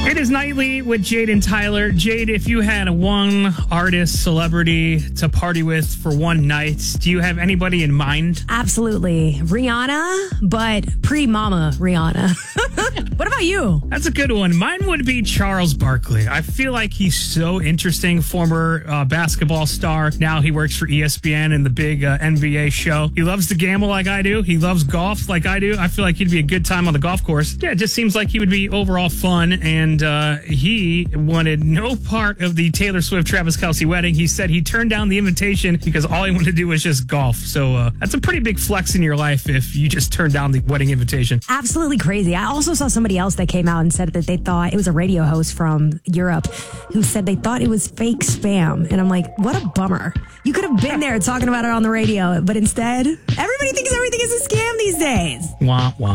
It is Nightly with Jade and Tyler. Jade, if you had one artist, celebrity to party with for one night, do you have anybody in mind? Absolutely. Rihanna, but pre-mama Rihanna. What about you? That's a good one. Mine would be Charles Barkley. I feel like he's so interesting. Former basketball star. Now he works for ESPN and the big NBA show. He loves to gamble like I do. He loves golf like I do. I feel like he'd be a good time on the golf course. Yeah, it just seems like he would be overall fun. And he wanted no part of the Taylor Swift-Travis Kelce wedding. He said he turned down the invitation because all he wanted to do was just golf. So that's a pretty big flex in your life if you just turned down the wedding invitation. Absolutely crazy. I also saw somebody else that came out and said that they thought it was a radio host from Europe who said they thought it was fake spam. And I'm like, what a bummer. You could have been there talking about it on the radio, but instead, everybody thinks everything is a scam these days. Wah, wah.